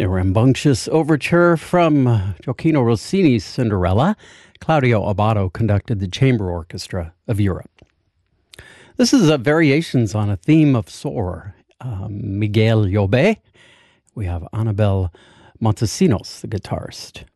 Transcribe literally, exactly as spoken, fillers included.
A rambunctious overture from Gioacchino Rossini's Cinderella. Claudio Abbado conducted the Chamber Orchestra of Europe. This is a variations on a theme of Soar. Um, Miguel Llobet. We have Anabel Montesinos, the guitarist.